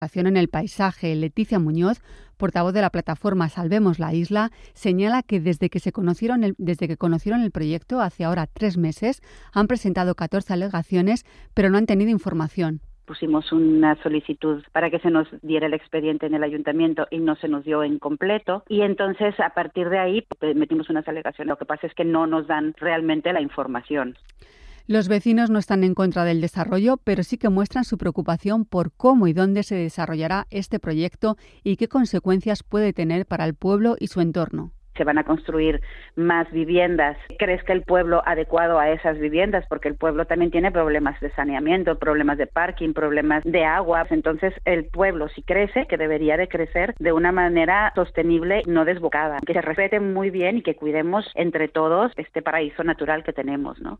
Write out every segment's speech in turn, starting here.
En el paisaje, Leticia Muñoz, portavoz de la plataforma Salvemos la Isla, señala que desde que conocieron el proyecto hace ahora 3 meses, han presentado 14 alegaciones, pero no han tenido información. Pusimos una solicitud para que se nos diera el expediente en el ayuntamiento y no se nos dio en completo. Y entonces, a partir de ahí, metimos unas alegaciones. Lo que pasa es que no nos dan realmente la información. Los vecinos no están en contra del desarrollo, pero sí que muestran su preocupación por cómo y dónde se desarrollará este proyecto y qué consecuencias puede tener para el pueblo y su entorno. Se van a construir más viviendas. ¿Crezca el pueblo adecuado a esas viviendas? Porque el pueblo también tiene problemas de saneamiento, problemas de parking, problemas de agua. Entonces, el pueblo, si crece, que debería de crecer de una manera sostenible, no desbocada. Que se respete muy bien y que cuidemos entre todos este paraíso natural que tenemos, ¿no?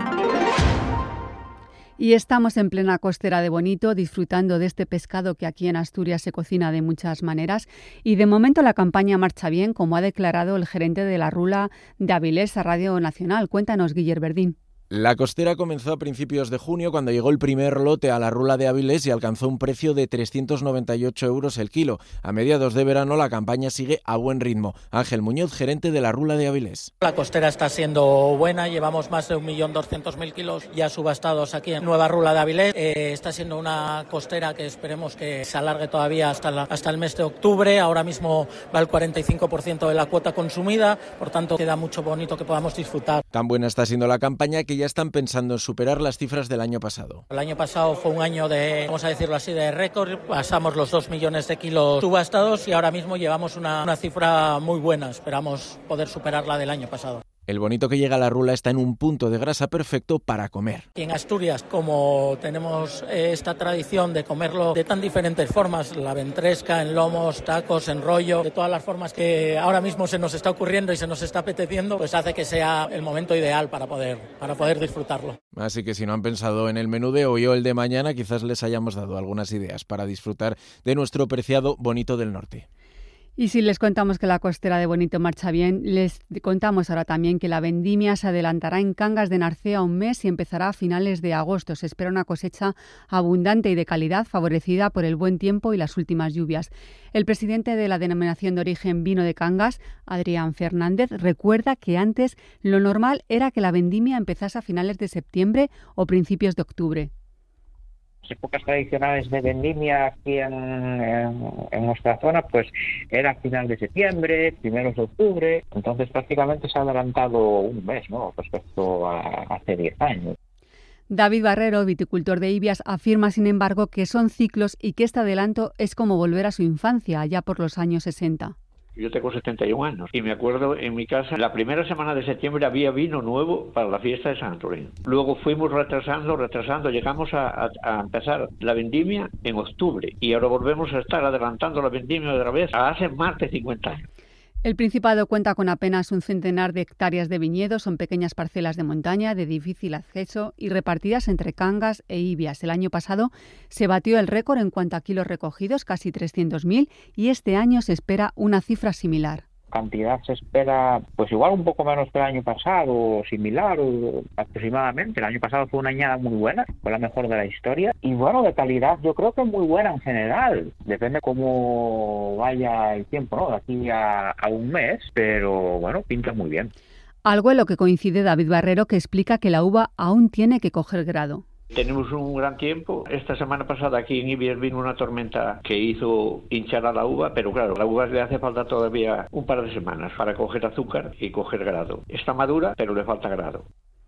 Y estamos en plena costera de Bonito, disfrutando de este pescado que aquí en Asturias se cocina de muchas maneras. Y de momento la campaña marcha bien, como ha declarado el gerente de la Rula de Avilés a Radio Nacional. Cuéntanos, Guiller Verdín. La costera comenzó a principios de junio cuando llegó el primer lote a la Rula de Avilés y alcanzó un precio de 398 euros el kilo. A mediados de verano la campaña sigue a buen ritmo. Ángel Muñoz, gerente de la Rula de Avilés. La costera está siendo buena, llevamos más de 1.200.000 kilos ya subastados aquí en Nueva Rula de Avilés. Está siendo una costera que esperemos que se alargue todavía hasta el mes de octubre. Ahora mismo va el 45% de la cuota consumida, por tanto queda mucho bonito que podamos disfrutar. Tan buena está siendo la campaña que ya están pensando en superar las cifras del año pasado. El año pasado fue un año de, vamos a decirlo así, de récord. Pasamos los 2 millones de kilos subastados y ahora mismo llevamos una cifra muy buena. Esperamos poder superar la del año pasado. El bonito que llega a la Rula está en un punto de grasa perfecto para comer. Y en Asturias, como tenemos esta tradición de comerlo de tan diferentes formas, la ventresca, en lomos, tacos, en rollo, de todas las formas que ahora mismo se nos está ocurriendo y se nos está apeteciendo, pues hace que sea el momento ideal para poder disfrutarlo. Así que si no han pensado en el menú de hoy o el de mañana, quizás les hayamos dado algunas ideas para disfrutar de nuestro preciado bonito del norte. Y si les contamos que la costera de Bonito marcha bien, les contamos ahora también que la vendimia se adelantará en Cangas de Narcea un mes y empezará a finales de agosto. Se espera una cosecha abundante y de calidad, favorecida por el buen tiempo y las últimas lluvias. El presidente de la Denominación de Origen Vino de Cangas, Adrián Fernández, recuerda que antes lo normal era que la vendimia empezase a finales de septiembre o principios de octubre. Las épocas tradicionales de vendimia aquí en nuestra zona, pues era final de septiembre, primeros de octubre, entonces prácticamente se ha adelantado un mes, ¿no?, respecto a hace 10 años. David Barrero, viticultor de Ibias, afirma, sin embargo, que son ciclos y que este adelanto es como volver a su infancia, allá por los años 60. Yo tengo 71 años y me acuerdo en mi casa, la primera semana de septiembre había vino nuevo para la fiesta de San Antonio. Luego fuimos retrasando, llegamos a empezar la vendimia en octubre y ahora volvemos a estar adelantando la vendimia otra vez a hace más de 50 años. El Principado cuenta con apenas un centenar de hectáreas de viñedos, son pequeñas parcelas de montaña de difícil acceso y repartidas entre Cangas e Ibias. El año pasado se batió el récord en cuanto a kilos recogidos, casi 300.000, y este año se espera una cifra similar. Cantidad se espera, pues igual un poco menos que el año pasado, similar aproximadamente. El año pasado fue una añada muy buena, fue la mejor de la historia. Y bueno, de calidad yo creo que muy buena en general. Depende cómo vaya el tiempo, ¿no?, de aquí a un mes, pero bueno, pinta muy bien. Algo en lo que coincide David Barrero, que explica que la uva aún tiene que coger grado. Tenemos un gran tiempo. Esta semana pasada aquí en Ibias vino una tormenta que hizo hinchar a la uva, pero claro, a la uva le hace falta todavía un par de semanas para coger azúcar y coger grado. Está madura, pero le falta grado.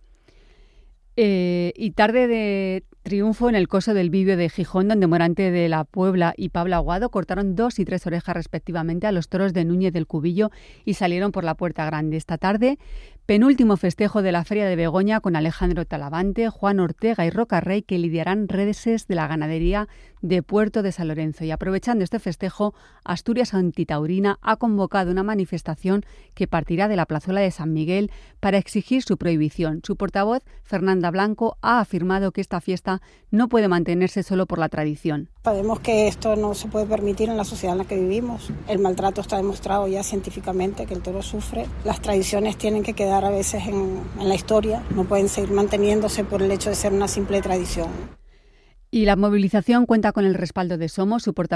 Y tarde de triunfo en el Coso del Bibio de Gijón, donde Morante de la Puebla y Pablo Aguado cortaron 2 y 3 orejas respectivamente a los toros de Núñez del Cubillo y salieron por la Puerta Grande. Esta tarde, penúltimo festejo de la Feria de Begoña con Alejandro Talavante, Juan Ortega y Roca Rey, que lidiarán redes de la ganadería de Puerto de San Lorenzo. Y aprovechando este festejo, Asturias Antitaurina ha convocado una manifestación que partirá de la plazuela de San Miguel para exigir su prohibición. Su portavoz, Fernanda Blanco, ha afirmado que esta fiesta no puede mantenerse solo por la tradición. Sabemos que esto no se puede permitir en la sociedad en la que vivimos. El maltrato está demostrado ya científicamente, que el toro sufre. Las tradiciones tienen que quedar a veces en la historia, no pueden seguir manteniéndose por el hecho de ser una simple tradición. Y la movilización cuenta con el respaldo de Somos. Su portavoz